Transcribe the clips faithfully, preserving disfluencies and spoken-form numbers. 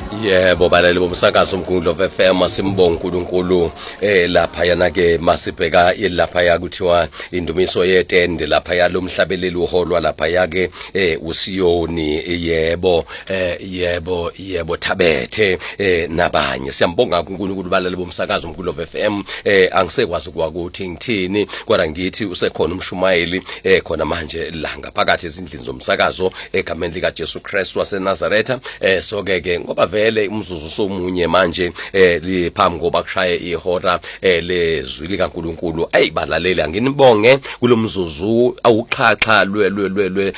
Yebo balaleli bomsakazo umgundulo of F M simbonga uNkulunkulu eh lapha yana ke masibheka lapha ya kuthiwa indumiso yetende lapha yalomhlabeleli uholwa lapha yake eh uSiyoni yebo eh yebo yebo Thabethe eh nabanye siyambonga uNkulunkulu balaleli bomsakazo umgundulo of F M eh angisekwazi ukwakuthi ngithini kodwa ngithi usekhona umshumayeli eh khona manje la ngaphakathi ezindlini zomsakazo egameni lika Jesu Christ waseNazaretha eh so ke ke ngoba vele umzuzu somunye manje eh liphambi ngoba kushaye ihora eh lezwi likaNkulunkulu ayibalaleli anginibonge kulomzuzu awuxhaxha lwe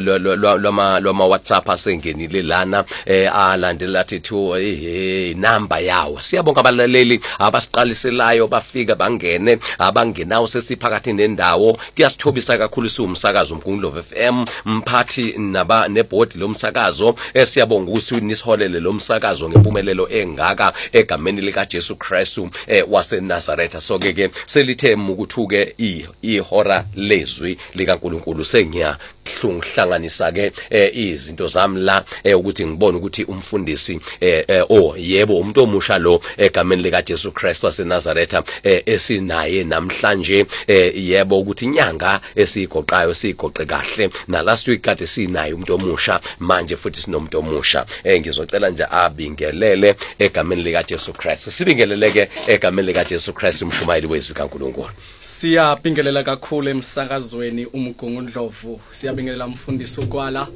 lwama lwama WhatsApp asengenile lana eh alandela thethu eh number yawo siyabonga abalaleli abasiqaliselayo bafika bangene abangenawo sesiphakathi nendawo kuyasithobisa kakhulu siwumsakazo umgundulo of F M mphathi naba neboard lomsakazo esiyabonga ukuthi nisiholele lomsakazo ngempumelelo engaka egameni lika Jesu Christ eh waseNazaretha so ke ke selithe ukuthuke ihora lezwi likaNkulunkulu sengiya hlungihlanganisa ke izinto zami la ukuthi ngibone ukuthi umfundisi eh oh yebo umuntu omusha lo egameni lika Jesu Christ waseNazaretha esinaye namhlanje yebo ukuthi inyanga esigoqayo sigoqe kahle na last week kade sinaye umuntu omusha manje futhi sinomuntu omusha ngizocela nje abingelele egameni lika Jesu Christ sibingeleleke egameni lika Jesu Christ umshumayeli wezwi kaNkulunkulu. Siyabingelela kakhulu emsakazweni umgungundlovu siyabingelela umfundisi ukwala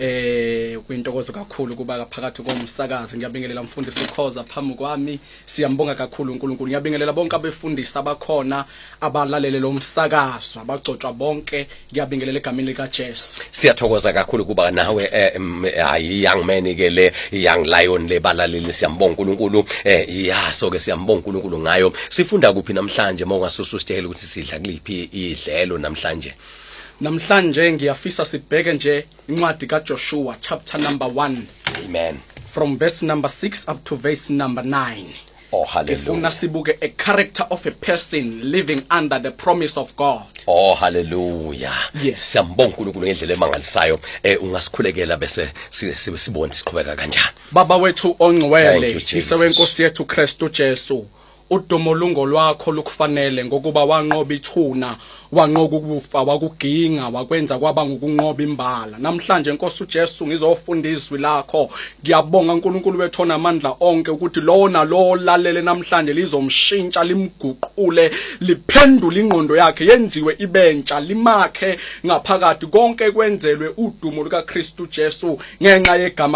eh kwintokozo kakhulu kuba phakathi komsakazi ngiyabingelela umfundisi ukhoza phambi kwami siyambonga kakhulu uNkulunkulu ngiyabingelela bonke abefundisi abakhona abalalele lo msakazo abagcotshwa bonke ngiyabingelela egameni lika Jesu. Siyathokoza kakhulu kuba nawe hayi young man ke le young lion le balaleli siyambonga uNkulunkulu eh yaso ke siyambonga uNkulunkulu ngayo sifunda kuphi namhlanje mawungasusu sitshela ukuthi sidla kuliphi idlelo namhlanje. Namhlanje ngiyafisa sibheke nje incwadi kaJoshua chapter number one. Amen. From verse number six up to verse number nine. Oh hallelujah. Ngifuna sibuke a character of a person living under the promise of God. Oh hallelujah. Yes. Siyambonga uNkulunkulu ngendlela emangalisayo eh ungasikhulekela bese sibe sibone siqhubeka kanjani. Baba wethu ongcwele isewenkosi yethu Kristu Jesu. Udumo lungo lwakho lukufanele ngokuba wanqoba ithuna wanqoka ukufa wakuginga wakwenza kwaba ngokunqoba imbala namhlanje Nkosi uJesu ngizofundiswa lakho ngiyabonga uNkulunkulu wethu onamandla onke ukuthi lo na lo lalele namhlanje lizomshintsha limguqule liphendule ingqondo yakhe yenziwe ibentsha limakhe ngaphakathi konke kwenzelwe udumo lukaKristu Jesu ngenxa yegama